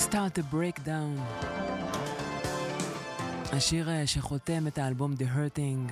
Start to break down. השיר שחותם את האלבום The Hurting.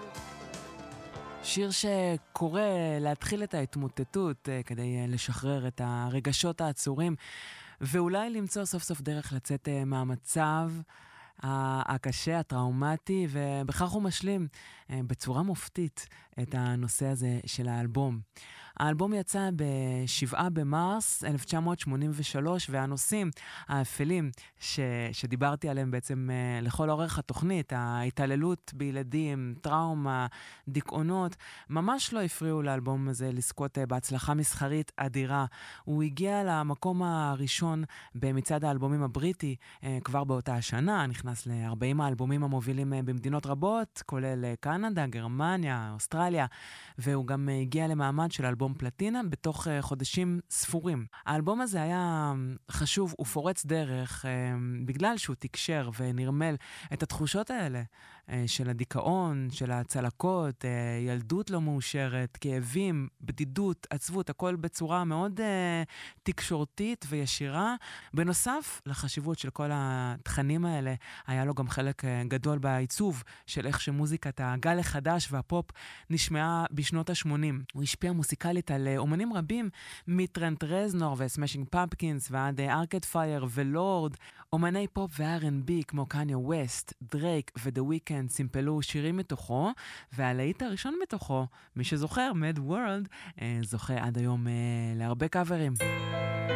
שיר שקורא להתחיל את ההתמוטטות כדי לשחרר את הרגשות העצורים ואולי למצוא סוף סוף דרך לצאת מהמצב הקשה, הטראומטי, ובכך הוא משלים בצורה מופתית את הנושא הזה של האלבום. האלבום יצא ב-7 במרס 1983, והנושאים האפלים שדיברתי עליהם בעצם לכל אורך התוכנית, ההתעללות בילדים, טראומה, דיכאונות, ממש לא הפריעו לאלבום הזה לזכות בהצלחה מסחרית אדירה. הוא הגיע למקום הראשון במצעד האלבומים הבריטי כבר באותה השנה, נכנס ל-40 האלבומים המובילים במדינות רבות, כולל קנדה, גרמניה, אוסטרליה, והוא גם הגיע למעמד של אלבום פלטינה בתוך חודשים ספורים. האלבום הזה היה חשוב ופורץ דרך בגלל שהוא תקשר ונרמל את התחושות האלה של הדיכאון, של הצלקות, ילדות לא מאושרת, כאבים, בדידות, עצבות, הכל בצורה מאוד תקשורתית וישירה. בנוסף לחשיבות של כל התכנים האלה, היה לו גם חלק גדול בעיצוב של איך שמוזיקת הגל החדש והפופ נשמעה בשנות ה-80. הוא השפיע מוסיקלית על אומנים רבים, מטרנט רזנור וסמאשינג פמפקינס ועד ארקד פייר ולורד. אומני פופ ו-R&B כמו קניה ווסט, דרייק ודה וויקנד סימפלו שירים מתוכו, והלהיט הראשון מתוכו, מי שזוכר, Mad World, זוכה עד היום להרבה קאברים.